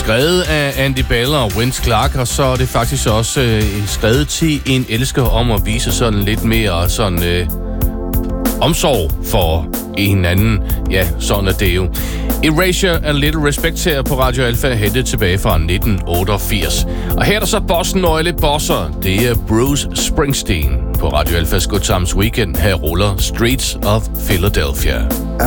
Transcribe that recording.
skrevet af Andy Bell og Vince Clarke, og så er det faktisk også skrevet til en elsker om at vise sådan lidt mere sådan omsorg for en anden. Ja, sådan er det jo. Erasure and Little Respect her på Radio Alpha, hentet tilbage fra 1988. Og her er der så bossen bosser. Det er Bruce Springsteen på Radio Alphas Good Times Weekend. Her ruller Streets of Philadelphia.